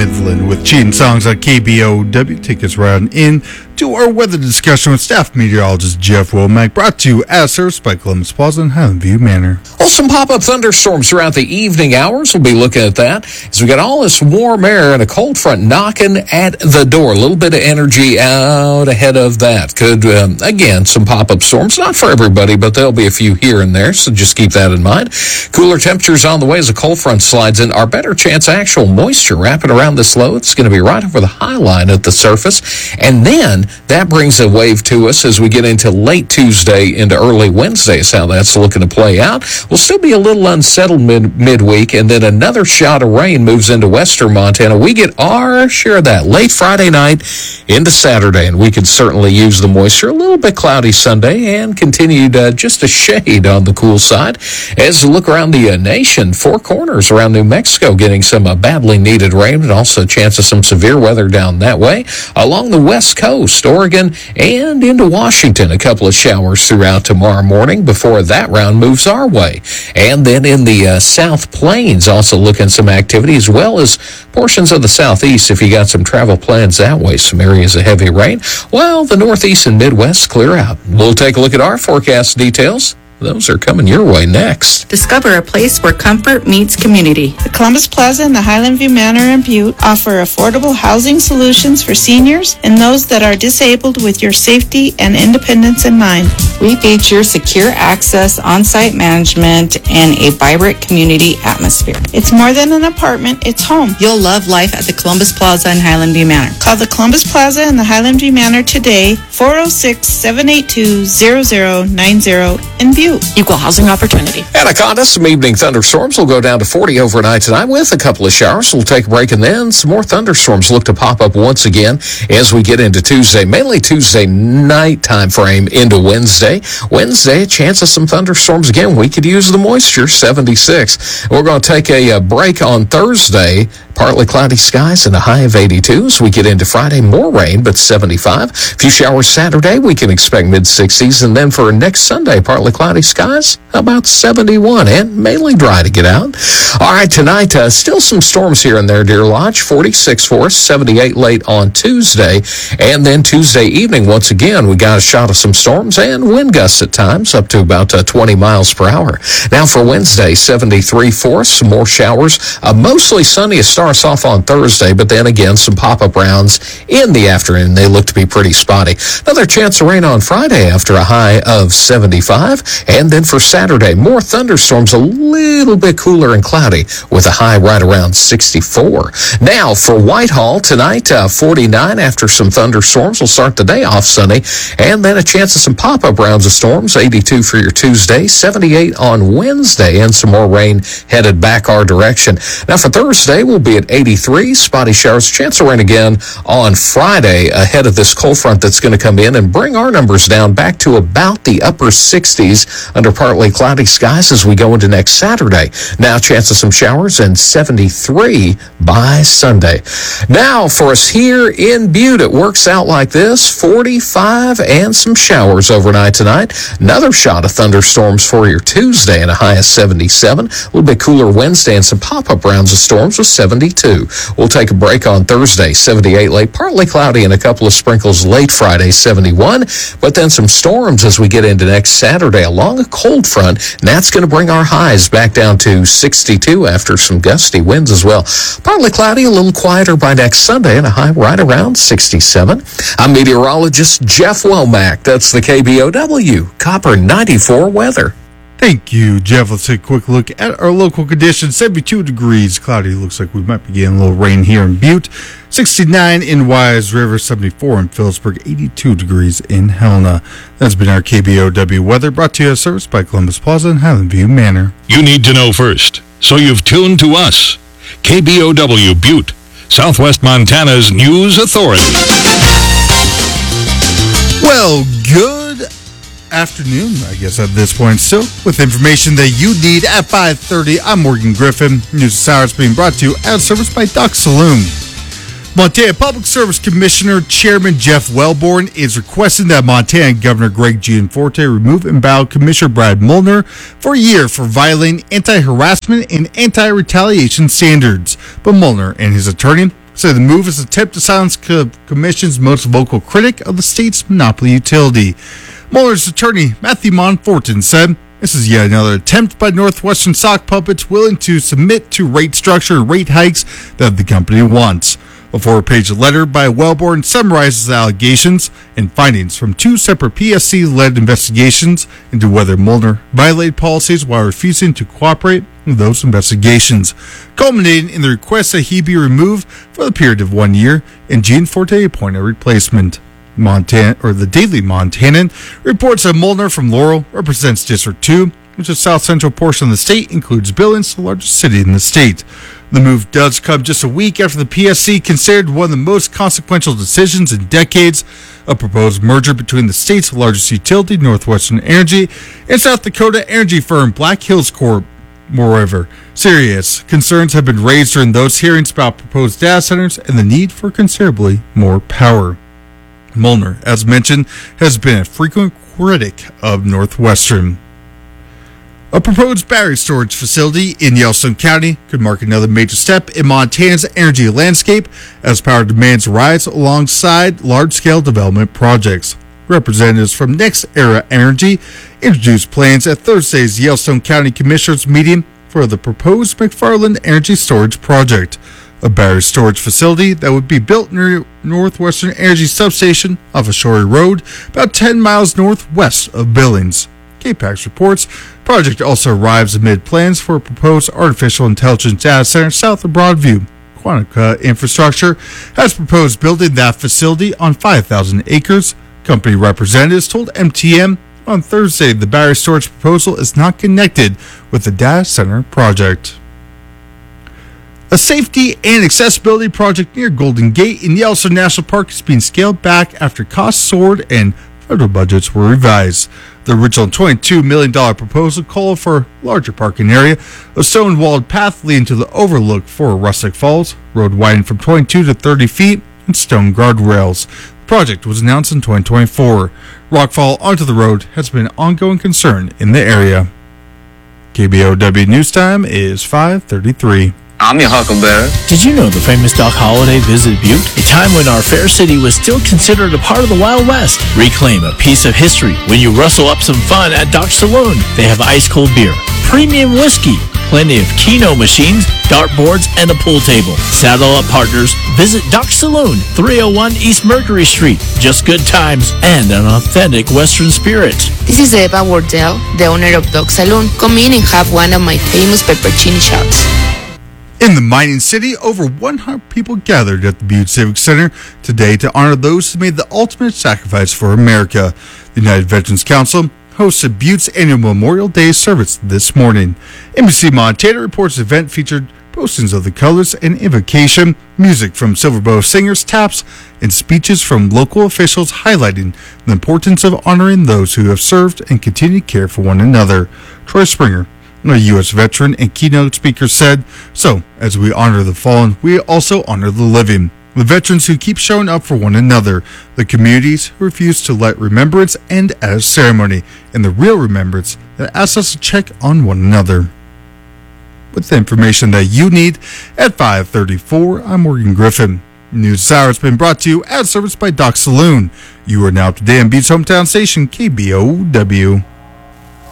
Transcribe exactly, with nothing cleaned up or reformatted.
Evelyn with Cheating Songs on K B O W. Take us right in to our weather discussion with staff meteorologist Jeff Womack, brought to you as serviced by Columbus Plaza in Highland View Manor. Well, some pop-up thunderstorms throughout the evening hours. We'll be looking at that as we got all this warm air and a cold front knocking at the door. A little bit of energy out ahead of that. Could, um, again, some pop-up storms. Not for everybody, but there'll be a few here and there, so just keep that in mind. Cooler temperatures on the way as a cold front slides in. Our better chance actual moisture wrapping around this low. It's going to be right over the high line at the surface. And then that brings a wave to us as we get into late Tuesday into early Wednesday is how that's looking to play out. We'll still be a little unsettled mid- midweek, and then another shot of rain moves into western Montana. We get our share of that late Friday night into Saturday, and we could certainly use the moisture. A little bit cloudy Sunday and continued uh, just a shade on the cool side. As we look around the uh, nation, four corners around New Mexico getting some uh, badly needed rain, and also a chance of some severe weather down that way. Along the west coast, Oregon, and into Washington, a couple of showers throughout tomorrow morning before that round moves our way. And then in the uh, South Plains, also looking some activity, as well as portions of the southeast if you got some travel plans that way, some areas of heavy rain. Well, the northeast and midwest clear out. We'll take a look at our forecast details. Those are coming your way next. Discover a place where comfort meets community. The Columbus Plaza and the Highland View Manor in Butte offer affordable housing solutions for seniors and those that are disabled with your safety and independence in mind. We feature secure access, on-site management, and a vibrant community atmosphere. It's more than an apartment, it's home. You'll love life at the Columbus Plaza and Highland View Manor. Call the Columbus Plaza and the Highland View Manor today, four oh six, seven eight two, zero zero nine zero in Butte. Equal housing opportunity. Anaconda, some evening thunderstorms will go down to forty overnight tonight with a couple of showers. We'll take a break, and then some more thunderstorms look to pop up once again as we get into Tuesday, mainly Tuesday night time frame into Wednesday. Wednesday, a chance of some thunderstorms again. We could use the moisture, seventy-six. We're going to take a, a break on Thursday. Partly cloudy skies and a high of eighty-two. As we get into Friday, more rain, but seventy-five. A few showers Saturday, we can expect mid-sixties. And then for next Sunday, partly cloudy skies, about seventy-one, and mainly dry to get out. All right, tonight, uh, still some storms here and there, Deer Lodge. forty-six for us, seventy-eight late on Tuesday. And then Tuesday evening, once again, we got a shot of some storms and wind gusts at times, up to about uh, twenty miles per hour. Now for Wednesday, seventy-three for us, some more showers. Uh, mostly sunny, a start off on Thursday, but then again, some pop-up rounds in the afternoon. They look to be pretty spotty. Another chance of rain on Friday after a high of seventy-five. And then for Saturday, more thunderstorms, a little bit cooler and cloudy with a high right around sixty-four. Now for Whitehall tonight, uh, forty-nine after some thunderstorms. We'll start the day off sunny, and then a chance of some pop-up rounds of storms, eighty-two for your Tuesday, seventy-eight on Wednesday, and some more rain headed back our direction. Now for Thursday, we'll be at eighty-three, spotty showers, chance of rain again on Friday ahead of this cold front that's going to come in and bring our numbers down back to about the upper sixties under partly cloudy skies as we go into next Saturday. Now chance of some showers and seventy-three by Sunday. Now for us here in Butte, it works out like this, forty-five and some showers overnight tonight. Another shot of thunderstorms for your Tuesday and a high of seventy-seven. A little bit cooler Wednesday and some pop-up rounds of storms with seventy-two. We'll take a break on Thursday, seventy-eight late, partly cloudy and a couple of sprinkles late Friday, seventy-one. But then some storms as we get into next Saturday along a cold front, and that's going to bring our highs back down to sixty-two after some gusty winds as well. Partly cloudy, a little quieter by next Sunday, and a high right around sixty-seven. I'm meteorologist Jeff Womack. That's the K B O W Copper ninety-four weather. Thank you, Jeff. Let's take a quick look at our local conditions. seventy-two degrees, cloudy. Looks like we might be getting a little rain here in Butte. sixty-nine in Wise River, seventy-four in Phillipsburg, eighty-two degrees in Helena. That's been our K B O W weather, brought to you as service by Columbus Plaza and Highland View Manor. You need to know first, so you've tuned to us. K B O W Butte, Southwest Montana's news authority. Well, good afternoon, I guess, at this point still, with information that you need at five thirty. I'm Morgan Griffin. News this hour is being brought to you as service by Duck Saloon. Montana Public Service Commissioner Chairman Jeff Wellborn is requesting that Montana Governor Greg Gianforte remove embattled Commissioner Brad Mullner for a year for violating anti-harassment and anti-retaliation standards. But Mullner and his attorney said the move is an attempt to silence the Commission's most vocal critic of the state's monopoly utility. Mueller's attorney, Matthew Monforton, said this is yet another attempt by Northwestern sock puppets willing to submit to rate structure and rate hikes that the company wants. A four-page letter by Wellborn summarizes the allegations and findings from two separate P S C-led investigations into whether Mueller violated policies while refusing to cooperate with those investigations, culminating in the request that he be removed for the period of one year and Gene Forte appoint a replacement. Montana, or the Daily Montanan, reports that Mueller from Laurel represents District two, which is the south-central portion of the state, includes Billings, the largest city in the state. The move does come just a week after the P S C considered one of the most consequential decisions in decades, a proposed merger between the state's largest utility, Northwestern Energy, and South Dakota energy firm Black Hills Corp. Moreover, serious concerns have been raised during those hearings about proposed data centers and the need for considerably more power. Mueller, as mentioned, has been a frequent critic of Northwestern. A proposed battery storage facility in Yellowstone County could mark another major step in Montana's energy landscape as power demands rise alongside large-scale development projects. Representatives from NextEra Energy introduced plans at Thursday's Yellowstone County Commissioners meeting for the proposed McFarland Energy Storage Project, a battery storage facility that would be built near Northwestern Energy Substation off of Shorey Road, about ten miles northwest of Billings. K PAX reports the project also arrives amid plans for a proposed artificial intelligence data center south of Broadview. Quantica Infrastructure has proposed building that facility on five thousand acres. Company representatives told M T M on Thursday the battery storage proposal is not connected with the data center project. A safety and accessibility project near Golden Gate in Yellowstone National Park is being scaled back after costs soared and federal budgets were revised. The original twenty-two million dollars proposal called for a larger parking area, a stone-walled path leading to the overlook for Rustic Falls, road widened from twenty-two to thirty feet, and stone guardrails. The project was announced in twenty twenty-four. Rockfall onto the road has been an ongoing concern in the area. K B O W News Time is five thirty-three. I'm your Huckleberry. Did you know the famous Dock Holiday visited Butte? A time when our fair city was still considered a part of the Wild West. Reclaim a piece of history when you rustle up some fun at Dock Saloon. They have ice-cold beer, premium whiskey, plenty of Keno machines, dartboards, and a pool table. Saddle up, partners. Visit Dock Saloon, three oh one East Mercury Street. Just good times and an authentic Western spirit. This is Eva Wardell, the owner of Dock Saloon. Come in and have one of my famous peppercini shots. In the mining city, over one hundred people gathered at the Butte Civic Center today to honor those who made the ultimate sacrifice for America. The United Veterans Council hosted Butte's annual Memorial Day service this morning. N B C Montana reports the event featured postings of the colors and invocation, music from Silverbow singers, taps, and speeches from local officials highlighting the importance of honoring those who have served and continue to care for one another. Troy Springer, a U S veteran and keynote speaker, said, "So, as we honor the fallen, we also honor the living. The veterans who keep showing up for one another, the communities who refuse to let remembrance end at a ceremony, and the real remembrance that asks us to check on one another." With the information that you need at five thirty-four, I'm Morgan Griffin. News this hour has been brought to you as serviced by Dock Saloon. You are now up to date on Butte's hometown station, K B O W.